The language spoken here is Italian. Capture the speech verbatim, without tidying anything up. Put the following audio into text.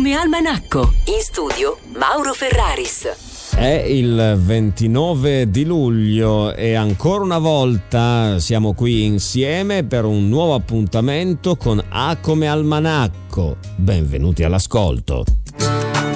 come Almanacco. In studio Mauro Ferraris. È il ventinove di luglio e ancora una volta siamo qui insieme per un nuovo appuntamento con A come Almanacco. Benvenuti all'ascolto.